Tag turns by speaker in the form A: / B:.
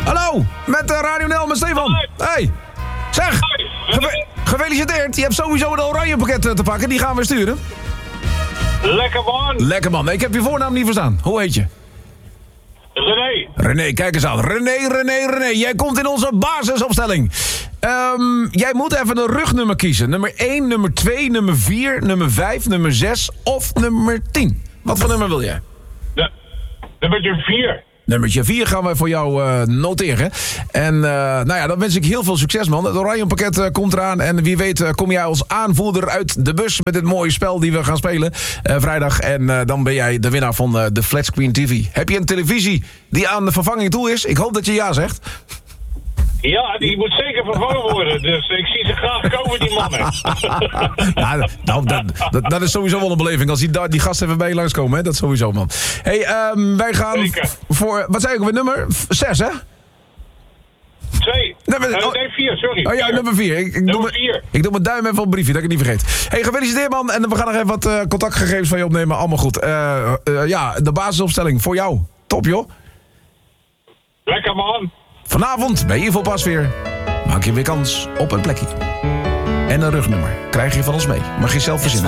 A: Hallo, met Radio Nel, met Stefan. Hey, zeg, gefeliciteerd. Je hebt sowieso een oranje pakket te pakken, die gaan we sturen.
B: Lekker man.
A: Lekker man, ik heb je voornaam niet verstaan. Hoe heet je?
B: René.
A: René, kijk eens aan. René. Jij komt in onze basisopstelling. Jij moet even een rugnummer kiezen. Nummer 1, nummer 2, nummer 4, nummer 5, nummer 6 of nummer 10. Wat voor nummer wil jij?
B: Nummertje 4.
A: Nummertje 4 gaan we voor jou noteren. En dan wens ik heel veel succes, man. Het oranje pakket komt eraan. En wie weet kom jij als aanvoerder uit de bus met dit mooie spel die we gaan spelen vrijdag. En dan ben jij de winnaar van de Flatscreen TV. Heb je een televisie die aan de vervanging toe is? Ik hoop dat je ja zegt.
B: Ja, die moet zeker vervangen worden. Dus ik zie ze graag komen, die mannen.
A: Ja, dat is sowieso wel een beleving. Als die gasten even bij je langskomen, hè? Dat sowieso, man. Hey, wij gaan
B: zeker.
A: Voor... Wat zei ik alweer? Nummer 6, hè?
B: 2. Nee, 4, sorry.
A: Oh ja, nummer 4. Ik doe mijn duim even op een briefje, dat ik het niet vergeet. Hey, gefeliciteerd, man. En we gaan nog even wat contactgegevens van je opnemen. Allemaal goed. De basisopstelling voor jou. Top, joh.
B: Lekker, man.
A: Vanavond bij Infopas weer. Maak je weer kans op een plekje. En een rugnummer krijg je van ons mee. Mag je zelf verzinnen.